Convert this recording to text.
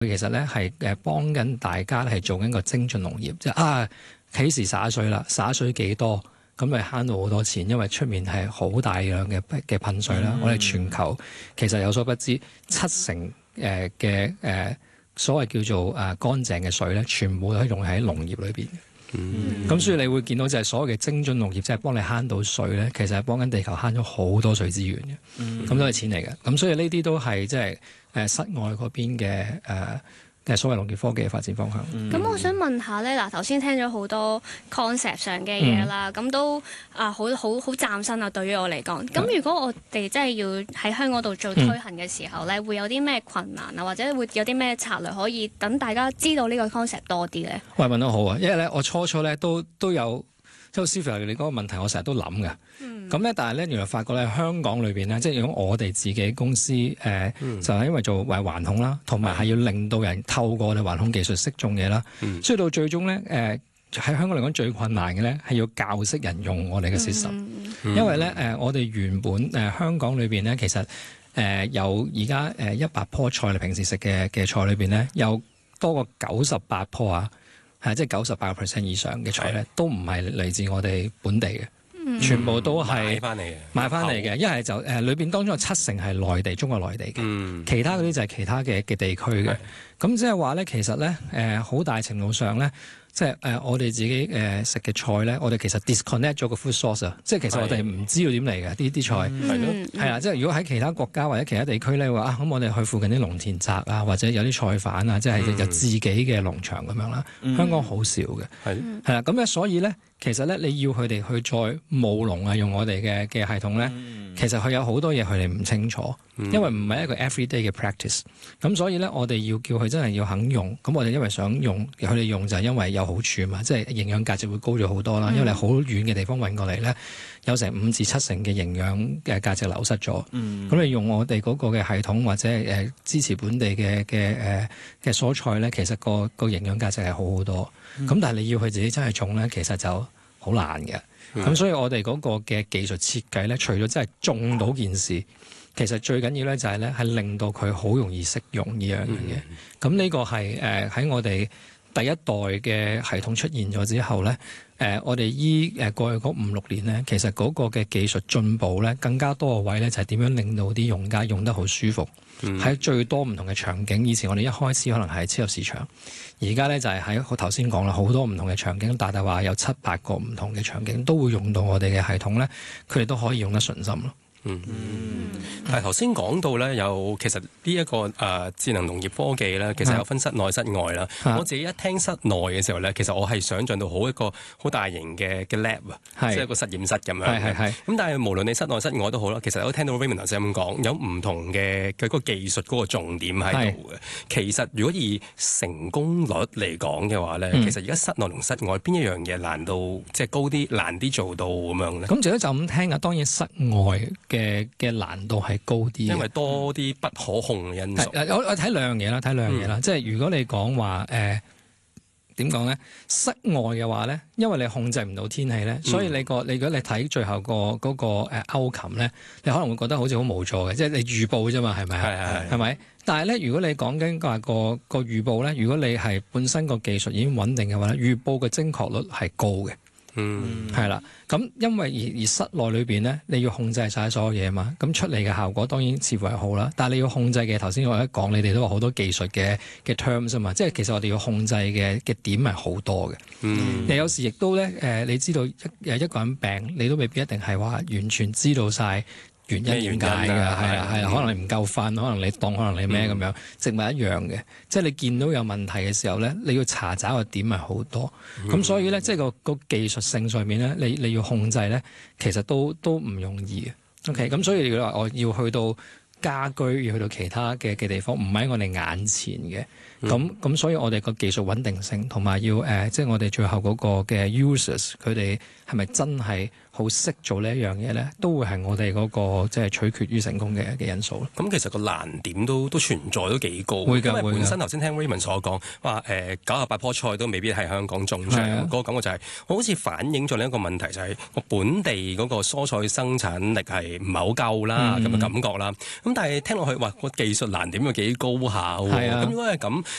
其實咧係幫緊大家係做緊個精進農業，即係幾時灑水啦，灑水幾多，咁咪慳到好多錢，因為出面係好大量嘅噴水啦。我哋全球其實有所不知，70%嘅所謂叫做乾淨嘅水咧，全部都係用喺農業裏邊嘅。咁所以你會見到就係所謂嘅精進農業，即係幫你慳到水咧，其實係幫緊地球慳咗好多水資源嘅。咁都係錢嚟嘅。咁所以呢啲都係即係室外嗰邊嘅所謂農業科技嘅發展方向。 咁我想問下咧，嗱頭先聽咗好多 concept 上嘅嘢啦，咁都好嶄新啊！對於我嚟講，咁如果我哋真係要喺香港度做推行嘅時候咧，會有啲咩困難啊，或者會有啲咩策略可以等大家知道呢個 concept 多啲咧？ 喂，問得好啊！因為咧，我初咧都有即係 Sylvia 你嗰個問題，我成日都諗嘅。咁咧，但係咧，原來發覺咧，香港裏邊咧，即係如果我哋自己公司就係因為做環控啦，同埋係要令到人透過我哋環控技術識種嘢啦，所以到最終咧喺香港嚟講最困難嘅咧係要教識人用我哋嘅 system，因為咧我哋原本香港裏邊咧其實有而家100棵菜你平時食嘅菜裏邊咧有多過98棵啊，係即係98% 以上嘅菜咧都唔係嚟自我哋本地嘅。全部都係買翻嚟嘅，一係就裏邊當中有70%係內地，中國內地嘅，其他嗰啲就係其他嘅地區嘅。咁即係話咧，其實咧好大程度上咧，即係我哋自己食嘅菜咧，我哋其實 disconnect 咗個 food source 啊，即係其實我哋唔知道點嚟嘅呢啲菜，係啦，即係如果喺其他國家或者其他地區咧話咁我哋去附近啲農田宅啊，或者有啲菜販啊，即係有自己嘅農場咁樣啦，香港好少嘅，係啦，咁咧所以咧。其實咧，你要佢哋去再務農啊，用我哋嘅系統咧，其實佢有好多嘢佢哋唔清楚，因為唔係一個 everyday 嘅 practice。咁所以咧，我哋要叫佢真係要肯用。咁我哋因為想用，佢哋用就係因為有好處嘛，即係營養價值會高咗好多啦。因為你好遠嘅地方運過嚟咧，有成5至7成嘅營養嘅價值流失咗。咁你用我哋嗰個嘅系統或者支持本地嘅蔬菜咧，其實個營養價值係好好多。咁但係你要佢自己真係種咧，其實就好難嘅。咁所以我哋嗰個嘅技術設計咧，除咗真係種到件事，其實最緊要咧就係咧係令到佢好容易識用呢樣嘢。咁呢個係喺我哋第一代嘅系統出現咗之後咧，我哋過去嗰5-6年咧，其實嗰個嘅技術進步咧，更加多個位咧就係點樣令到啲用家用得好舒服。喺最多唔同嘅場景，以前我哋一開始可能係超級市場，而家咧就係喺我頭先講啦，好多唔同嘅場景，大話有7-8個唔同嘅場景都會用到我哋嘅系統咧，佢哋都可以用得順心咯。 但係頭先講到咧，有其實呢一個智能農業科技咧，其實有分室內室外啦。我自己一聽室內嘅時候咧，其實我係想像到一個好大型嘅 lab 啊，即係一個實驗室咁樣。咁但係無論你室內室外都好啦，其實我都聽到 Raymond 頭先咁講，有唔同嘅佢個技術嗰個重點喺度嘅。其實如果以成功率嚟講嘅話咧，其實而家室內同室外邊一樣嘢難度即係高啲，難啲做到咁樣咧？ 咁就咁聽啊，當然室外嘅難度係高啲， 因為多啲不可控嘅因素。 我睇兩樣嘢啦，即係如果你講話點講咧，室外嘅話咧，因為你控制唔到天氣咧，所以如果你睇最後嗰個outcome咧，你可能會覺得好似好無助嘅，即係你預報啫嘛，係咪？係咪？但係咧，如果你講緊話個預報咧，如果你係本身個技術已經穩定嘅話咧，預報嘅精確率係高嘅。係啦，咁因為而室內裏邊咧，你要控制晒所有嘢嘛，咁出嚟嘅效果當然似乎係好啦。但係你要控制嘅，頭先我一講，你哋都話好多技術嘅 terms 啊嘛，即係其實我哋要控制嘅點係好多嘅。有時亦都咧，你知道一個人病，你都未必一定係話完全知道晒原因點解㗎，係啊，可能你唔夠瞓，可能你當可能你咩咁樣，植物一樣嘅，即係你見到有問題嘅時候咧，你要查找個點係好多，咁所以咧，即係個技術性上面咧，你要控制咧，其實都唔容易嘅。OK，咁所以你話我要去到家居，要去到其他嘅地方，唔喺我哋眼前嘅，咁所以我哋個技術穩定性同埋要即係我哋最後嗰個嘅 users，佢哋係咪真係好識做呢一樣嘢咧，都會係我哋嗰個即係取決於成功嘅因素咯。 咁其實個難點都存在都幾高， 會㗎， 因為本身頭先聽 Raymond 所講話98棵菜都未必係香港種上，嗰個感覺就係我好似反映咗另一個問題，就係個本地嗰個蔬菜生產力係唔係好夠啦咁嘅感覺啦。咁但係聽落去話個技術難點又幾高下喎。咁如果係咁，